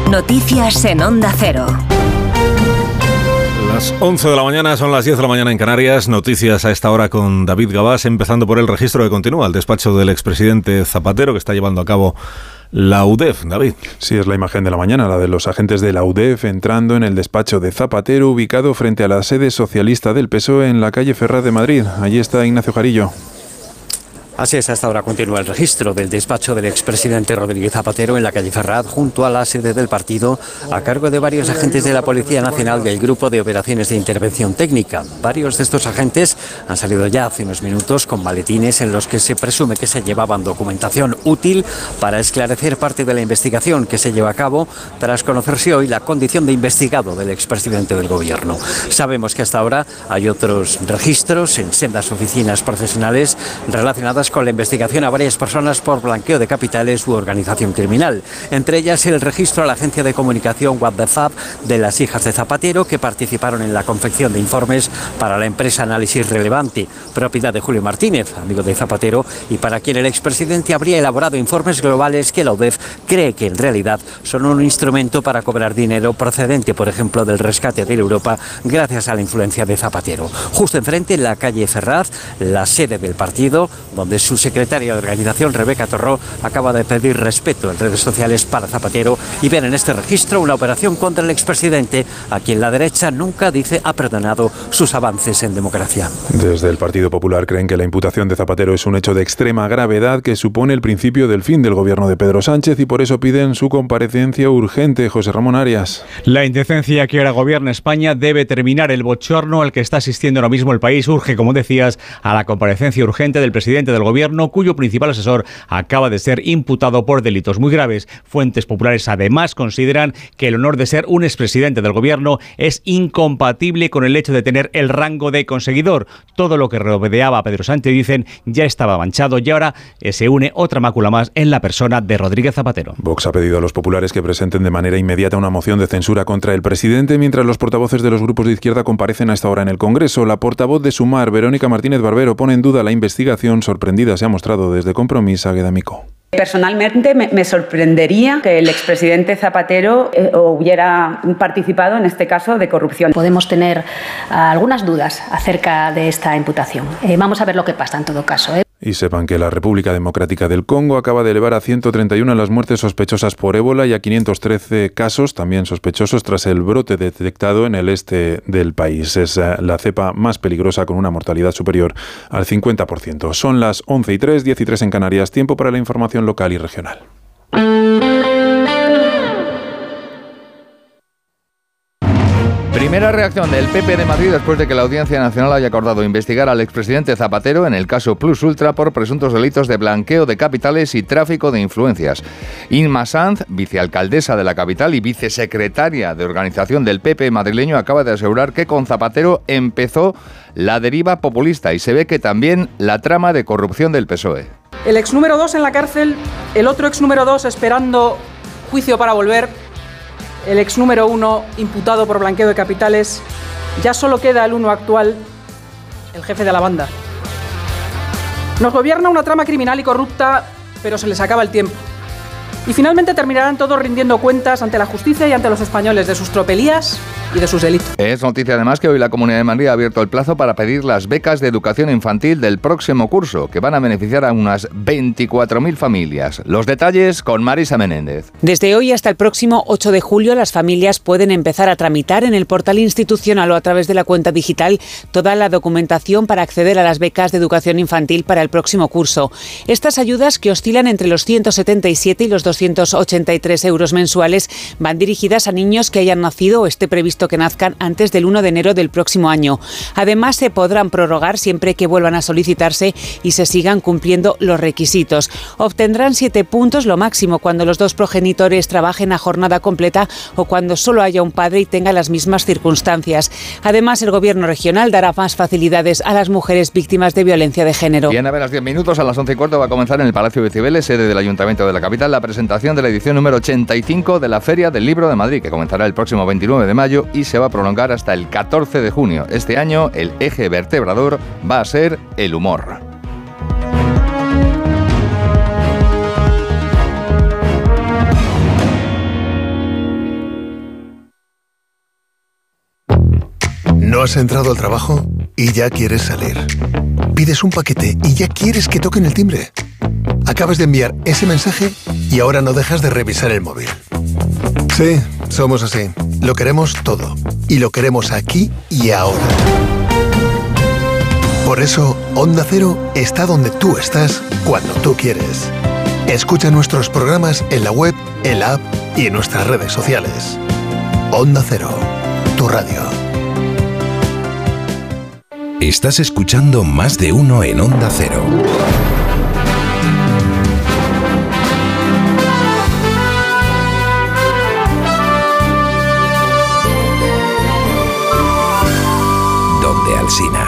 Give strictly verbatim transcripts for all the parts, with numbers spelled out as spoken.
Noticias en Onda Cero. Las once de la mañana, son las diez de la mañana en Canarias. Noticias a esta hora con David Gabás, empezando por el registro que continúa, el despacho del expresidente Zapatero, que está llevando a cabo la U D E F. David. Sí, es la imagen de la mañana, la de los agentes de la U D E F entrando en el despacho de Zapatero, ubicado frente a la sede socialista del P S O E en la calle Ferraz de Madrid. Allí está Ignacio Jarillo. Así es, hasta ahora continúa el registro del despacho del expresidente Rodríguez Zapatero en la calle Ferraz, junto a la sede del partido, a cargo de varios agentes de la Policía Nacional del Grupo de Operaciones de Intervención Técnica. Varios de estos agentes han salido ya hace unos minutos con maletines en los que se presume que se llevaban documentación útil para esclarecer parte de la investigación que se lleva a cabo tras conocerse hoy la condición de investigado del expresidente del Gobierno. Sabemos que hasta ahora hay otros registros en sendas oficinas profesionales relacionadas con la investigación a varias personas por blanqueo de capitales u organización criminal. Entre ellas el registro a la agencia de comunicación WhatsApp de las hijas de Zapatero, que participaron en la confección de informes para la empresa Análisis Relevante, propiedad de Julio Martínez, amigo de Zapatero, y para quien el expresidente habría elaborado informes globales que la U D E F cree que en realidad son un instrumento para cobrar dinero procedente, por ejemplo, del rescate de Europa gracias a la influencia de Zapatero. Justo enfrente, en la calle Ferraz, la sede del partido, donde su secretaria de organización, Rebeca Torró, acaba de pedir respeto en redes sociales para Zapatero y ver en este registro una operación contra el expresidente, a quien la derecha nunca dice ha perdonado sus avances en democracia. Desde el Partido Popular creen que la imputación de Zapatero es un hecho de extrema gravedad que supone el principio del fin del gobierno de Pedro Sánchez y por eso piden su comparecencia urgente. José Ramón Arias. La indecencia que ahora gobierna España debe terminar. El bochorno al que está asistiendo ahora mismo el país urge, como decías, a la comparecencia urgente del presidente del gobierno, cuyo principal asesor acaba de ser imputado por delitos muy graves. Fuentes populares además consideran que el honor de ser un expresidente del gobierno es incompatible con el hecho de tener el rango de conseguidor. Todo lo que rodeaba a Pedro Sánchez, dicen, ya estaba manchado y ahora se une otra mácula más en la persona de Rodríguez Zapatero. Vox ha pedido a los populares que presenten de manera inmediata una moción de censura contra el presidente, mientras los portavoces de los grupos de izquierda comparecen a esta hora en el Congreso. La portavoz de Sumar, Verónica Martínez Barbero, pone en duda la investigación. Sorprendida se ha mostrado desde Compromís, Águeda Micó. Personalmente me, me sorprendería que el expresidente Zapatero eh, hubiera participado en este caso de corrupción. Podemos tener uh, algunas dudas acerca de esta imputación. Eh, vamos a ver lo que pasa en todo caso, ¿eh? Y sepan que la República Democrática del Congo acaba de elevar a ciento treinta y uno las muertes sospechosas por ébola y a quinientos trece casos también sospechosos tras el brote detectado en el este del país. Es la cepa más peligrosa con una mortalidad superior al cincuenta por ciento. Son las once y tres, diez y tres en Canarias. Tiempo para la información local y regional. Primera reacción del P P de Madrid después de que la Audiencia Nacional haya acordado investigar al expresidente Zapatero en el caso Plus Ultra por presuntos delitos de blanqueo de capitales y tráfico de influencias. Inma Sanz, vicealcaldesa de la capital y vicesecretaria de organización del P P madrileño, acaba de asegurar que con Zapatero empezó la deriva populista y se ve que también la trama de corrupción del P S O E. El ex número dos en la cárcel, el otro ex número dos esperando juicio para volver, el ex número uno imputado por blanqueo de capitales, ya solo queda el uno actual, el jefe de la banda. Nos gobierna una trama criminal y corrupta, pero se les acaba el tiempo. Y finalmente terminarán todos rindiendo cuentas ante la justicia y ante los españoles de sus tropelías y de sus delitos. Es noticia además que hoy la Comunidad de Madrid ha abierto el plazo para pedir las becas de educación infantil del próximo curso, que van a beneficiar a unas veinticuatro mil familias. Los detalles con Marisa Menéndez. Desde hoy hasta el próximo ocho de julio, las familias pueden empezar a tramitar en el portal institucional o a través de la cuenta digital toda la documentación para acceder a las becas de educación infantil para el próximo curso. Estas ayudas, que oscilan entre los ciento setenta y siete y los doscientos ochenta y tres euros mensuales, van dirigidas a niños que hayan nacido o esté previsto que nazcan antes del uno de enero del próximo año. Además, se podrán prorrogar siempre que vuelvan a solicitarse y se sigan cumpliendo los requisitos. Obtendrán siete puntos, lo máximo, cuando los dos progenitores trabajen a jornada completa o cuando solo haya un padre y tenga las mismas circunstancias. Además, el Gobierno regional dará más facilidades a las mujeres víctimas de violencia de género. Y en apenas diez minutos, a las once y cuarto, va a comenzar en el Palacio de Cibeles, sede del Ayuntamiento de la capital, la presentación de la edición número ochenta y cinco de la Feria del Libro de Madrid, que comenzará el próximo veintinueve de mayo y se va a prolongar hasta el catorce de junio. Este año el eje vertebrador va a ser el humor. ¿No has entrado al trabajo y ya quieres salir? Pides un paquete y ya quieres que toquen el timbre. Acabas de enviar ese mensaje y ahora no dejas de revisar el móvil. Sí, somos así. Lo queremos todo. Y lo queremos aquí y ahora. Por eso, Onda Cero está donde tú estás cuando tú quieres. Escucha nuestros programas en la web, en la app y en nuestras redes sociales. Onda Cero, tu radio. Estás escuchando Más de Uno en Onda Cero. Donde Alsina.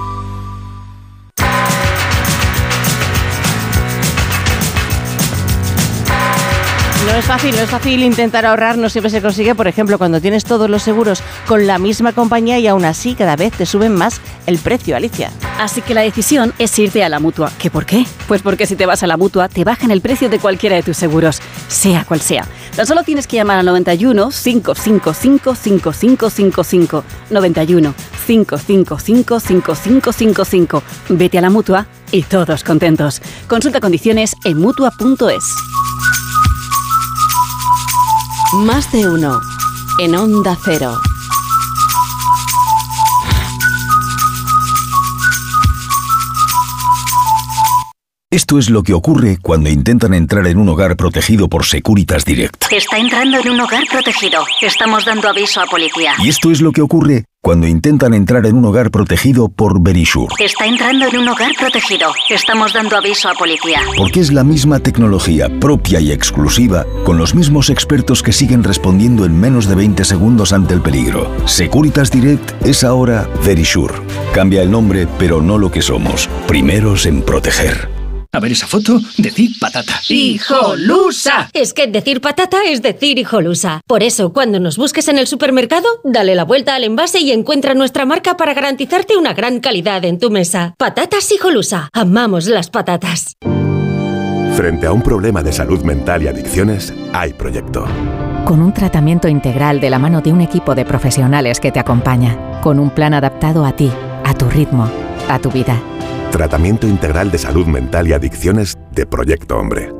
No es fácil, no es fácil intentar ahorrar, no siempre se consigue, por ejemplo, cuando tienes todos los seguros con la misma compañía y aún así cada vez te suben más el precio, Alicia. Así que la decisión es irte a la Mutua. ¿Qué por qué? Pues porque si te vas a la Mutua te bajan el precio de cualquiera de tus seguros, sea cual sea. Tan solo tienes que llamar al noventa y uno, cinco cinco cinco, cinco cinco cinco cinco, noventa y uno, cinco cinco cinco, cinco cinco cinco cinco. Vete a la Mutua y todos contentos. Consulta condiciones en mutua punto es. Más de Uno en Onda Cero. Esto es lo que ocurre cuando intentan entrar en un hogar protegido por Securitas Direct. Está entrando en un hogar protegido. Estamos dando aviso a policía. Y esto es lo que ocurre cuando intentan entrar en un hogar protegido por Verisure. Está entrando en un hogar protegido. Estamos dando aviso a policía. Porque es la misma tecnología propia y exclusiva, con los mismos expertos que siguen respondiendo en menos de veinte segundos ante el peligro. Securitas Direct es ahora Verisure. Cambia el nombre, pero no lo que somos. Primeros en proteger. A ver esa foto, decir patata. ¡Hijolusa! Es que decir patata es decir hijolusa. Por eso, cuando nos busques en el supermercado, dale la vuelta al envase y encuentra nuestra marca para garantizarte una gran calidad en tu mesa. Patatas Hijolusa. Amamos las patatas. Frente a un problema de salud mental y adicciones, hay proyecto. Con un tratamiento integral de la mano de un equipo de profesionales que te acompaña. Con un plan adaptado a ti, a tu ritmo, a tu vida. Tratamiento integral de salud mental y adicciones de Proyecto Hombre.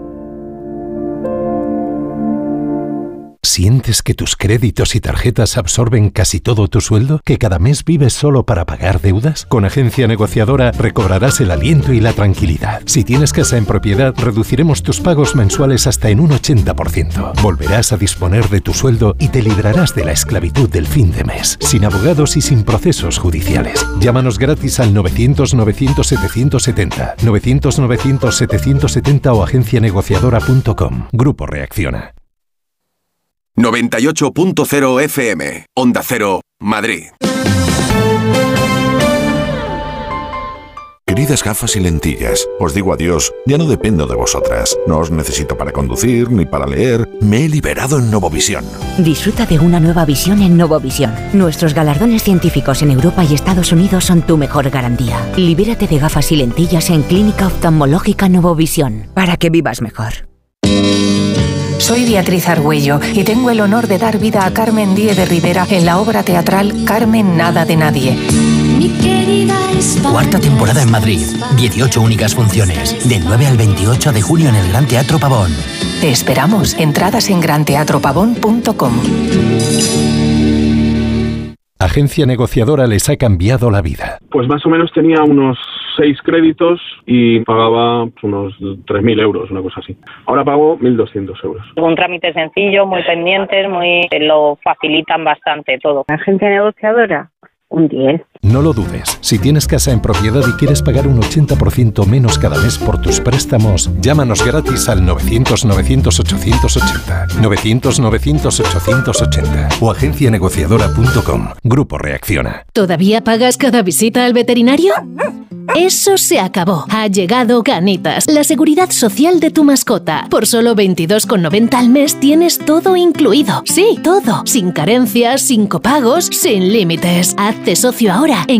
¿Sientes que tus créditos y tarjetas absorben casi todo tu sueldo? ¿Que cada mes vives solo para pagar deudas? Con Agencia Negociadora recobrarás el aliento y la tranquilidad. Si tienes casa en propiedad, reduciremos tus pagos mensuales hasta en un ochenta por ciento. Volverás a disponer de tu sueldo y te librarás de la esclavitud del fin de mes, sin abogados y sin procesos judiciales. Llámanos gratis al novecientos, novecientos, setecientos setenta, novecientos, novecientos, setecientos setenta o agencia negociadora punto com. Grupo Reacciona. noventa y ocho punto cero F M, Onda Cero, Madrid. Queridas gafas y lentillas, os digo adiós, ya no dependo de vosotras. No os necesito para conducir ni para leer. Me he liberado en Novovisión. Disfruta de una nueva visión en Novovisión. Nuestros galardones científicos en Europa y Estados Unidos son tu mejor garantía. Libérate de gafas y lentillas en Clínica Oftalmológica Novovisión, para que vivas mejor. Soy Beatriz Argüello y tengo el honor de dar vida a Carmen Díez de Rivera en la obra teatral Carmen Nada de Nadie. Cuarta temporada en Madrid, dieciocho únicas funciones, del nueve al veintiocho de junio en el Gran Teatro Pavón. Te esperamos. Entradas en gran teatro pavón punto com. Agencia Negociadora les ha cambiado la vida. Pues más o menos tenía unos seis créditos y pagaba unos tres mil euros, una cosa así. Ahora pago mil doscientos euros. Un trámite sencillo, muy pendientes, muy lo facilitan bastante todo. Agencia Negociadora, un diez. No lo dudes. Si tienes casa en propiedad y quieres pagar un ochenta por ciento menos cada mes por tus préstamos, llámanos gratis al novecientos, novecientos, ochocientos ochenta, novecientos, novecientos, ochocientos ochenta o agencia negociadora punto com. Grupo Reacciona. ¿Todavía pagas cada visita al veterinario? Eso se acabó. Ha llegado Canitas, la seguridad social de tu mascota. Por solo veintidós con noventa al mes tienes todo incluido. Sí, todo. Sin carencias, sin copagos, sin límites. Hazte socio ahora en